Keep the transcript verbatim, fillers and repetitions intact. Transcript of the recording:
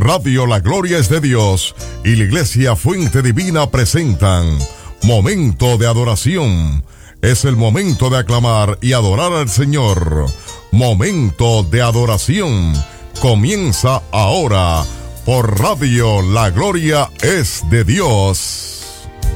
Radio La Gloria es de Dios y la Iglesia Fuente Divina presentan Momento de Adoración. Es el momento de aclamar y adorar al Señor. Momento de Adoración comienza ahora por Radio La Gloria es de Dios.